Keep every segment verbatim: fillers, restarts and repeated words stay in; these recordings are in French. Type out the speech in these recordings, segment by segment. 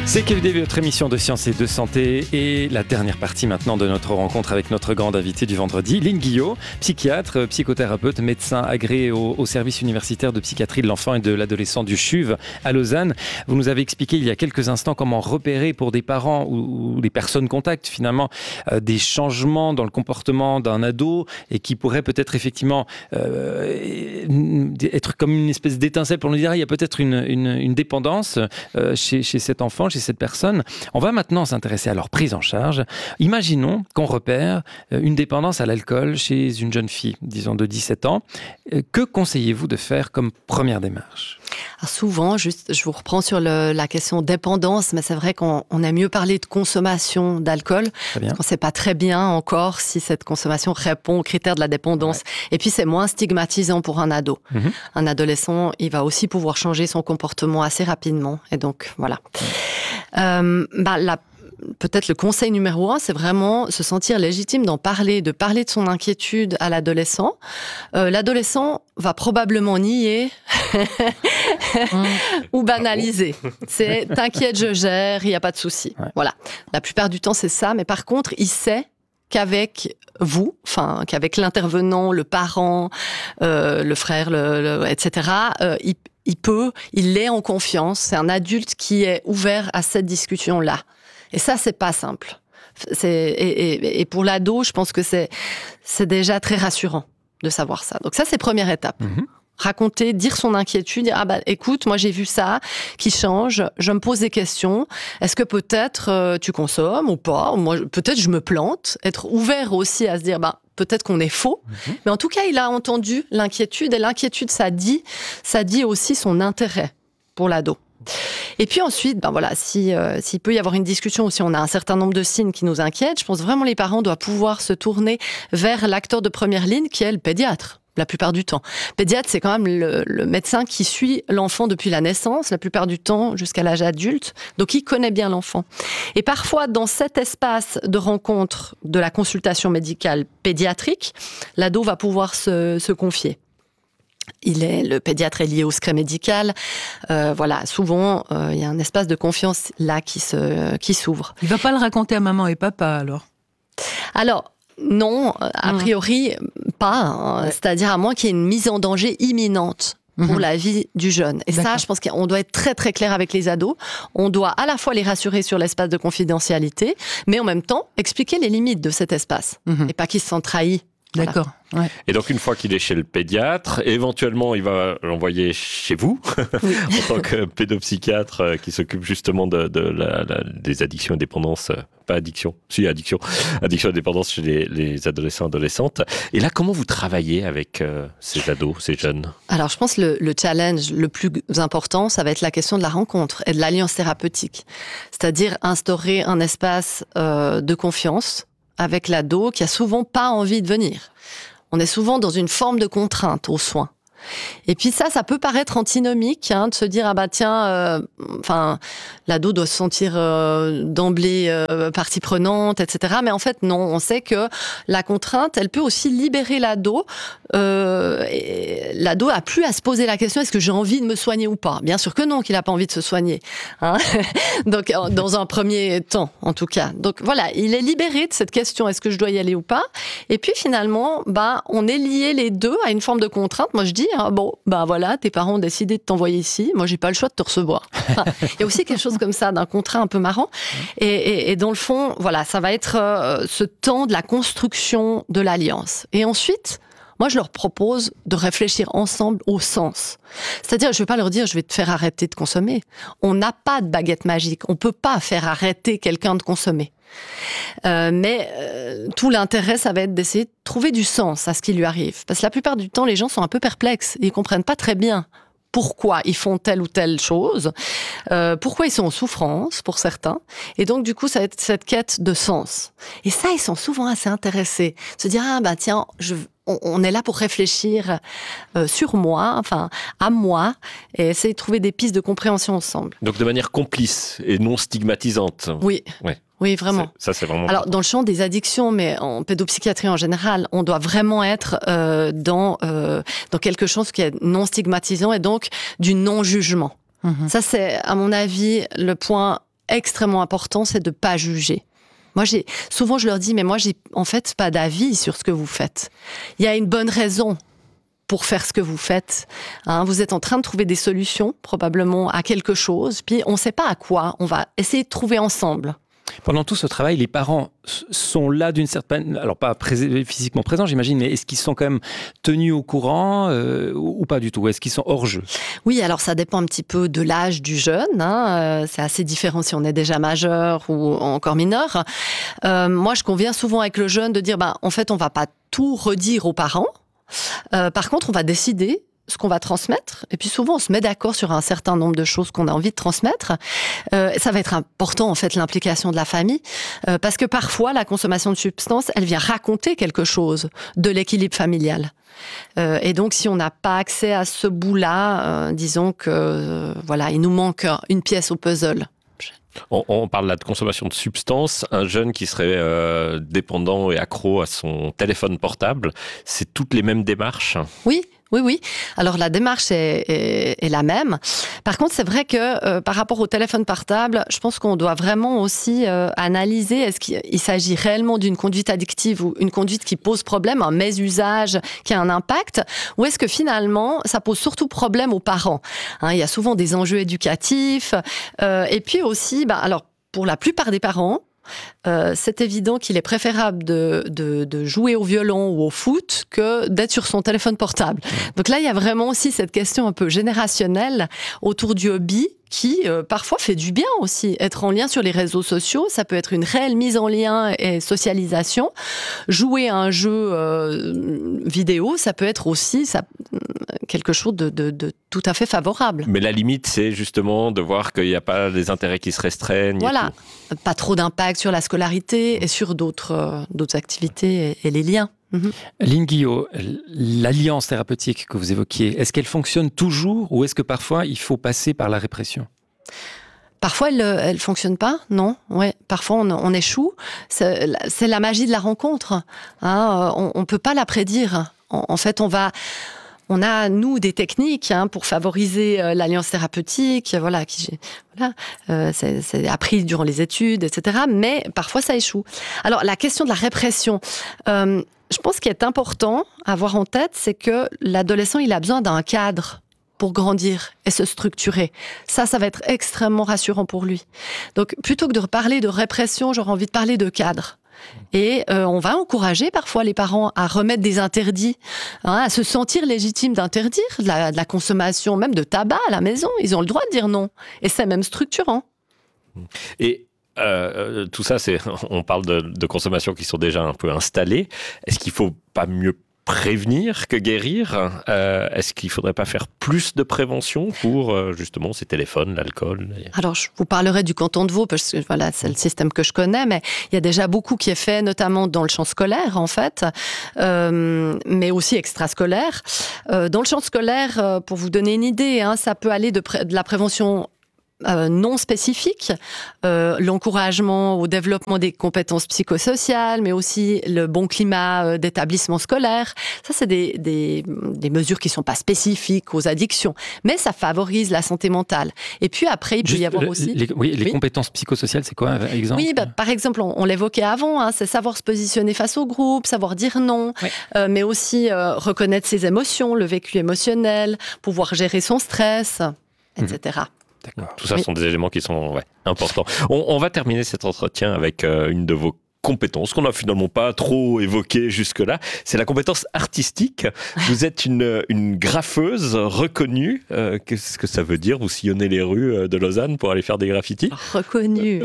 C'est K F D, votre émission de sciences et de santé, et la dernière partie maintenant de notre rencontre avec notre grande invitée du vendredi, Lynn Guillot, psychiatre, psychothérapeute, médecin agréé au, au service universitaire de psychiatrie de l'enfant et de l'adolescent du C H U V à Lausanne. Vous nous avez expliqué il y a quelques instants comment repérer pour des parents ou, ou des personnes contacts finalement euh, des changements dans le comportement d'un ado et qui pourraient peut-être effectivement euh, être comme une espèce d'étincelle pour nous dire ah, il y a peut-être une, une, une dépendance euh, chez, chez cet enfant, chez cette personne. On va maintenant s'intéresser à leur prise en charge. Imaginons qu'on repère une dépendance à l'alcool chez une jeune fille, disons de dix-sept ans. Que conseillez-vous de faire comme première démarche ? Alors souvent, juste, je vous reprends sur le, la question dépendance, mais c'est vrai qu'on on aime mieux parler de consommation d'alcool, parce qu'on ne sait pas très bien encore si cette consommation répond aux critères de la dépendance. Ouais. Et puis, c'est moins stigmatisant pour un ado. Mm-hmm. Un adolescent, il va aussi pouvoir changer son comportement assez rapidement. Et donc, voilà. Mm. Euh, bah, la Peut-être le conseil numéro un, c'est vraiment se sentir légitime d'en parler, de parler de son inquiétude à l'adolescent. Euh, l'adolescent va probablement nier mmh. ou banaliser. C'est « t'inquiète, je gère, il n'y a pas de souci ouais. ». Voilà. La plupart du temps, c'est ça. Mais par contre, il sait qu'avec vous, enfin, qu'avec l'intervenant, le parent, euh, le frère, le, le, et cetera, euh, il, il peut, il est en confiance. C'est un adulte qui est ouvert à cette discussion-là. Et ça, c'est pas simple. C'est, et, et, et pour l'ado, je pense que c'est, c'est déjà très rassurant de savoir ça. Donc ça, c'est première étape. Mm-hmm. Raconter, dire son inquiétude, dire « Ah bah écoute, moi j'ai vu ça qui change, je me pose des questions. Est-ce que peut-être euh, tu consommes ou pas ? Moi, peut-être je me plante. » Être ouvert aussi à se dire bah, « Peut-être qu'on est faux. Mm-hmm. » Mais en tout cas, il a entendu l'inquiétude. Et l'inquiétude, ça dit, ça dit aussi son intérêt pour l'ado. Et puis ensuite, ben voilà, si, euh, s'il peut y avoir une discussion ou si on a un certain nombre de signes qui nous inquiètent, je pense vraiment que les parents doivent pouvoir se tourner vers l'acteur de première ligne qui est le pédiatre. La plupart du temps. Pédiatre, c'est quand même le, le médecin qui suit l'enfant depuis la naissance, la plupart du temps jusqu'à l'âge adulte. Donc, il connaît bien l'enfant. Et parfois, dans cet espace de rencontre de la consultation médicale pédiatrique, l'ado va pouvoir se, se confier. Il est, le pédiatre est lié au secret médical. Euh, voilà, souvent, euh, il y a un espace de confiance là qui, se, qui s'ouvre. Il ne va pas le raconter à maman et papa, alors ? Alors, non, a priori, mmh. pas. Hein. Ouais. C'est-à-dire à moins qu'il y ait une mise en danger imminente pour mmh. la vie du jeune. Et D'accord. ça, je pense qu'on doit être très, très clair avec les ados. On doit à la fois les rassurer sur l'espace de confidentialité, mais en même temps, expliquer les limites de cet espace. Mmh. Et pas qu'ils se sentent trahis. D'accord. Voilà. Ouais. Et donc, une fois qu'il est chez le pédiatre, éventuellement, il va l'envoyer chez vous, oui. en tant que pédopsychiatre qui s'occupe justement de, de la, la, des addictions et dépendances. Pas addiction, si addiction. Addiction et dépendance chez les, les adolescents et adolescentes. Et là, comment vous travaillez avec euh, ces ados, ces jeunes ? Alors, je pense que le, le challenge le plus important, ça va être la question de la rencontre et de l'alliance thérapeutique. C'est-à-dire instaurer un espace euh, de confiance avec l'ado qui a souvent pas envie de venir. On est souvent dans une forme de contrainte aux soins. Et puis ça, ça peut paraître antinomique, hein, de se dire ah bah tiens, euh, enfin l'ado doit se sentir euh, d'emblée euh, partie prenante, et cetera. Mais en fait non, on sait que la contrainte, elle peut aussi libérer l'ado. Euh, et l'ado a plus à se poser la question est-ce que j'ai envie de me soigner ou pas ? Bien sûr que non, qu'il a pas envie de se soigner. Hein. Donc dans un premier temps, en tout cas. Donc voilà, il est libéré de cette question est-ce que je dois y aller ou pas ? Et puis finalement, bah on est liés les deux à une forme de contrainte. Moi je dis Ah, bon, ben voilà, tes parents ont décidé de t'envoyer ici. Moi, j'ai pas le choix de te recevoir. Enfin, il y a aussi quelque chose comme ça, d'un contrat un peu marrant. Et, et, et dans le fond, voilà, ça va être euh, ce temps de la construction de l'alliance. Et ensuite, moi, je leur propose de réfléchir ensemble au sens. C'est-à-dire, je vais pas leur dire, je vais te faire arrêter de consommer. On n'a pas de baguette magique. On peut pas faire arrêter quelqu'un de consommer. Euh, mais euh, tout l'intérêt, ça va être d'essayer de trouver du sens à ce qui lui arrive. Parce que la plupart du temps, les gens sont un peu perplexes. Ils comprennent pas très bien pourquoi ils font telle ou telle chose, euh, pourquoi ils sont en souffrance, pour certains. Et donc, du coup, ça va être cette quête de sens. Et ça, ils sont souvent assez intéressés. Se dire, ah bah tiens, je... on est là pour réfléchir euh, sur moi, enfin, à moi, et essayer de trouver des pistes de compréhension ensemble. Donc, de manière complice et non stigmatisante. Oui. Ouais. Oui, vraiment. C'est, ça, c'est vraiment... Alors, dans le champ des addictions, mais en pédopsychiatrie en général, on doit vraiment être euh, dans, euh, dans quelque chose qui est non stigmatisant et donc du non-jugement. Mmh. Ça, c'est, à mon avis, le point extrêmement important, c'est de ne pas juger. Moi, j'ai, souvent, je leur dis, mais moi, j'ai en fait pas d'avis sur ce que vous faites. Il y a une bonne raison pour faire ce que vous faites. Hein, vous êtes en train de trouver des solutions, probablement, à quelque chose, puis on ne sait pas à quoi. On va essayer de trouver ensemble. Pendant tout ce travail, les parents sont là d'une certaine... Alors, pas pré- physiquement présents, j'imagine, mais est-ce qu'ils sont quand même tenus au courant euh, ou pas du tout? Est-ce qu'ils sont hors jeu? Oui, alors ça dépend un petit peu de l'âge du jeune. Hein. Euh, c'est assez différent si on est déjà majeur ou encore mineur. Euh, moi, je conviens souvent avec le jeune de dire, ben, en fait, on ne va pas tout redire aux parents. Euh, par contre, on va décider ce qu'on va transmettre. Et puis souvent, on se met d'accord sur un certain nombre de choses qu'on a envie de transmettre. Euh, ça va être important, en fait, l'implication de la famille. Euh, parce que parfois, la consommation de substances, elle vient raconter quelque chose de l'équilibre familial. Euh, et donc, si on n'a pas accès à ce bout-là, euh, disons que, euh, voilà, il nous manque une pièce au puzzle. On, on parle là de consommation de substances. Un jeune qui serait euh, dépendant et accro à son téléphone portable, c'est toutes les mêmes démarches? Oui. Oui, oui. Alors, la démarche est, est, est la même. Par contre, c'est vrai que euh, par rapport au téléphone portable, je pense qu'on doit vraiment aussi euh, analyser est-ce qu'il s'agit réellement d'une conduite addictive ou une conduite qui pose problème, un mésusage qui a un impact, ou est-ce que finalement, ça pose surtout problème aux parents, hein, il y a souvent des enjeux éducatifs. Euh, et puis aussi, bah, alors, pour la plupart des parents, Euh, c'est évident qu'il est préférable de, de, de jouer au violon ou au foot que d'être sur son téléphone portable. Donc là, il y a vraiment aussi cette question un peu générationnelle autour du hobby qui euh, parfois fait du bien aussi. Être en lien sur les réseaux sociaux, ça peut être une réelle mise en lien et socialisation. Jouer à un jeu euh, vidéo, ça peut être aussi ça, quelque chose de, de, de tout à fait favorable. Mais la limite, c'est justement de voir qu'il n'y a pas des intérêts qui se restreignent. Voilà, pas trop d'impact sur la scolarité et sur d'autres, euh, d'autres activités et, et les liens. Mmh. Lynn Guillot, l'alliance thérapeutique que vous évoquiez, est-ce qu'elle fonctionne toujours ou est-ce que parfois il faut passer par la répression? Parfois, elle ne fonctionne pas, non. Ouais, parfois, on, on échoue. C'est, c'est la magie de la rencontre. Hein. On ne peut pas la prédire. En, en fait, on va... On a, nous, des techniques hein, pour favoriser euh, l'alliance thérapeutique, voilà, qui, voilà euh, c'est, c'est appris durant les études, et cetera. Mais parfois, ça échoue. Alors, la question de la répression, euh, je pense qu'il est important à avoir en tête, c'est que l'adolescent, il a besoin d'un cadre pour grandir et se structurer. Ça, ça va être extrêmement rassurant pour lui. Donc, plutôt que de parler de répression, j'aurais envie de parler de cadre. Et euh, on va encourager parfois les parents à remettre des interdits, hein, à se sentir légitime d'interdire de la, de la consommation, même de tabac à la maison. Ils ont le droit de dire non. Et c'est même structurant. Et euh, tout ça, c'est, on parle de, de consommations qui sont déjà un peu installées. Est-ce qu'il ne faut pas mieux prévenir que guérir? euh, Est-ce qu'il ne faudrait pas faire plus de prévention pour euh, justement ces téléphones, l'alcool? Alors, je vous parlerai du canton de Vaud, parce que voilà, c'est le système que je connais, mais il y a déjà beaucoup qui est fait, notamment dans le champ scolaire, en fait, euh, mais aussi extrascolaire. Euh, dans le champ scolaire, euh, pour vous donner une idée, hein, ça peut aller de, pré- de la prévention Euh, non spécifique, euh, l'encouragement au développement des compétences psychosociales, mais aussi le bon climat euh, d'établissement scolaire. Ça, c'est des, des, des mesures qui ne sont pas spécifiques aux addictions, mais ça favorise la santé mentale. Et puis après, il peut Juste y avoir le, aussi... Les, oui, les oui. compétences psychosociales, c'est quoi, un exemple? Oui, bah, par exemple, on, on l'évoquait avant, hein, c'est savoir se positionner face au groupe, savoir dire non, oui. euh, mais aussi euh, reconnaître ses émotions, le vécu émotionnel, pouvoir gérer son stress, et cetera. Mmh. D'accord. Tout ça oui. sont des éléments qui sont ouais, importants. On, on va terminer cet entretien avec euh, une de vos compétences qu'on n'a finalement pas trop évoquées jusque-là. C'est la compétence artistique. Vous êtes une, une graffeuse reconnue. Euh, qu'est-ce que ça veut dire? Vous sillonnez les rues de Lausanne pour aller faire des graffitis? Reconnue.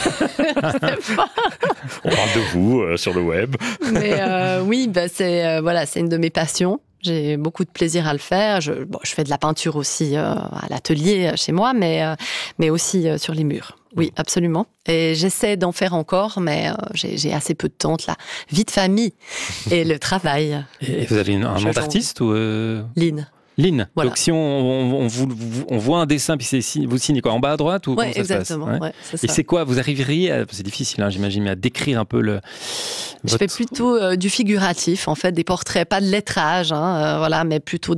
On parle de vous euh, sur le web. Mais euh, oui, bah c'est, euh, voilà, c'est une de mes passions. J'ai beaucoup de plaisir à le faire. Je, bon, je fais de la peinture aussi euh, à l'atelier chez moi, mais, euh, mais aussi euh, sur les murs. Oui, absolument. Et j'essaie d'en faire encore, mais euh, j'ai, j'ai assez peu de temps. La vie de famille et le travail. Et vous avez une, un nom d'artiste ou euh... Lynn. Lynn. Voilà. Donc si on, on, on, vous, on voit un dessin, puis c'est, vous signez quoi, en bas à droite ou ouais, comment ça exactement, se passe? Ouais, c'est Et ça. c'est quoi? Vous arriveriez, à, c'est difficile, hein, j'imagine, mais à décrire un peu le. Je votre... fais plutôt euh, du figuratif, en fait, des portraits, pas de lettrage, hein, euh, voilà, mais plutôt des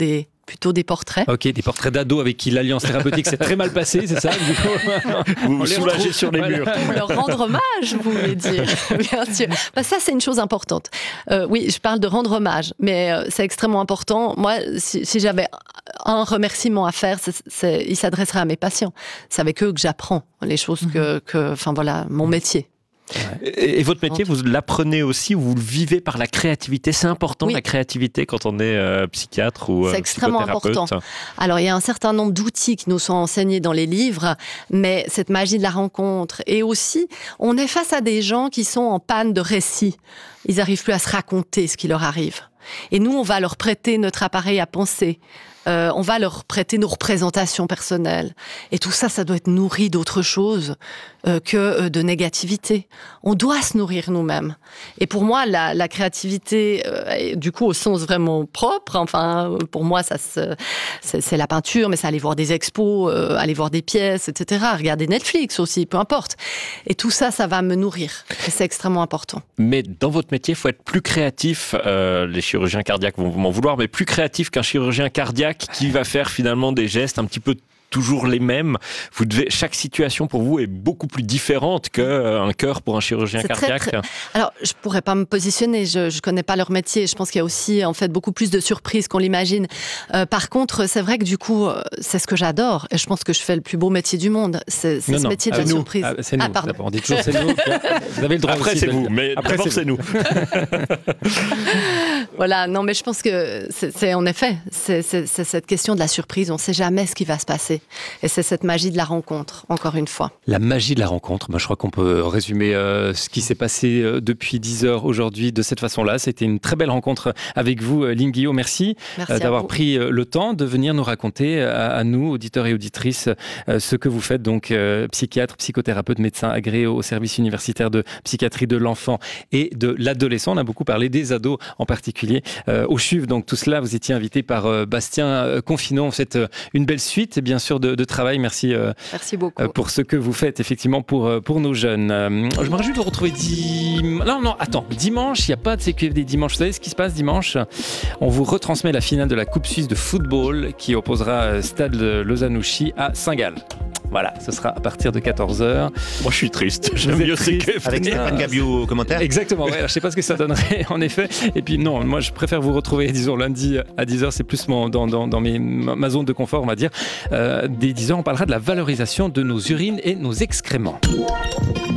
plutôt des portraits. Ok, des portraits d'ados avec qui l'alliance thérapeutique s'est très mal passée, c'est ça du coup, vous vous soulagez sur les murs. Pour leur rendre hommage, vous voulez dire. Bien sûr. Bah, ça, c'est une chose importante. Euh, oui, je parle de rendre hommage, mais euh, c'est extrêmement important. Moi, si, si j'avais un remerciement à faire, c'est, c'est, il s'adresserait à mes patients. C'est avec eux que j'apprends les choses que, que, enfin voilà, mon métier. Ouais. Et, et votre métier, vous l'apprenez aussi, vous le vivez par la créativité. C'est important, oui. La créativité quand on est euh, psychiatre ou euh, c'est extrêmement important. Alors, il y a un certain nombre d'outils qui nous sont enseignés dans les livres, mais cette magie de la rencontre. Et aussi, on est face à des gens qui sont en panne de récit. Ils n'arrivent plus à se raconter ce qui leur arrive. Et nous, on va leur prêter notre appareil à penser. Euh, on va leur prêter nos représentations personnelles. Et tout ça, ça doit être nourri d'autre chose euh, que euh, de négativité. On doit se nourrir nous-mêmes. Et pour moi, la, la créativité, euh, du coup, au sens vraiment propre, enfin, pour moi, ça se, c'est, c'est la peinture, mais c'est aller voir des expos, euh, aller voir des pièces, et cetera. Regarder Netflix aussi, peu importe. Et tout ça, ça va me nourrir. Et c'est extrêmement important. Mais dans votre métier, il faut être plus créatif. Euh, les chirurgiens cardiaques vont m'en vouloir, mais plus créatif qu'un chirurgien cardiaque qui va faire finalement des gestes un petit peu toujours les mêmes. Vous devez, chaque situation pour vous est beaucoup plus différente qu'un cœur pour un chirurgien c'est cardiaque. Très, très... Alors, je pourrais pas me positionner, je ne connais pas leur métier. Je pense qu'il y a aussi en fait beaucoup plus de surprises qu'on l'imagine. Euh, par contre, c'est vrai que du coup, c'est ce que j'adore. Et je pense que je fais le plus beau métier du monde. C'est, c'est non, ce non, métier de la nous. surprise. Ah, c'est nous. Ah, pardon. On dit toujours c'est nous. Vous avez le droit Après, aussi c'est de... vous, mais après, d'abord, c'est, c'est nous. Voilà, non, mais je pense que c'est, c'est en effet, c'est, c'est, c'est cette question de la surprise. On ne sait jamais ce qui va se passer. Et c'est cette magie de la rencontre, encore une fois. La magie de la rencontre, moi, je crois qu'on peut résumer euh, ce qui s'est passé euh, depuis dix heures aujourd'hui de cette façon-là. C'était une très belle rencontre avec vous, Lynn Guillot. Merci, Merci euh, d'avoir vous. pris euh, le temps de venir nous raconter à, à nous, auditeurs et auditrices, euh, ce que vous faites. Donc, euh, psychiatre, psychothérapeute, médecin agréé au service universitaire de psychiatrie de l'enfant et de l'adolescent. On a beaucoup parlé des ados en particulier. Euh, au C H U V, donc tout cela, vous étiez invité par euh, Bastien euh, Confinon. C'est euh, une belle suite, bien sûr, de, de travail. Merci, euh, Merci beaucoup. Euh, pour ce que vous faites, effectivement, pour, pour nos jeunes. Euh, je me réjouis de vous retrouver dim... Non, non, attends. Dimanche, il n'y a pas de C Q F D dimanche. Vous savez ce qui se passe dimanche ? On vous retransmet la finale de la Coupe Suisse de football qui opposera Stade Lausanne-Ouchy à Saint-Gall. Voilà, ce sera à partir de quatorze heures. Moi, je suis triste. J'aime mieux C Q F D. Avec Stéphane Gabiot au commentaire. Exactement, ouais, je ne sais pas ce que ça donnerait, en effet. Et puis, non, moi, je préfère vous retrouver, disons, lundi à dix heures. C'est plus mon, dans, dans, dans mes, ma zone de confort, on va dire. Euh, dès dix heures, on parlera de la valorisation de nos urines et nos excréments.